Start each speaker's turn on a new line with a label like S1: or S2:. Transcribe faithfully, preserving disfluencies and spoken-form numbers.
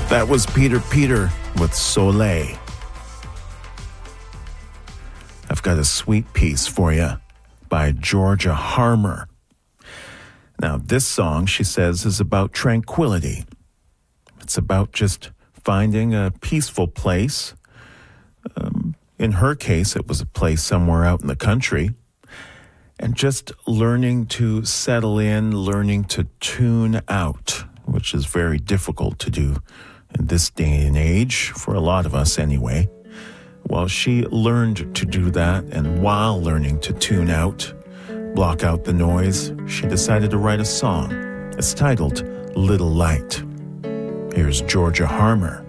S1: That was Peter Peter with Soleil. I've got a sweet piece for you by Georgia Harmer. Now, this song, she says, is about tranquility. It's about just finding a peaceful place. Um, in her case, it was a place somewhere out in the country. And just learning to settle in, learning to tune out, which is very difficult to do in this day and age, for a lot of us anyway. Well, she learned to do that, and while learning to tune out, block out the noise, she decided to write a song. It's titled Little Light. Here's Georgia Harmer.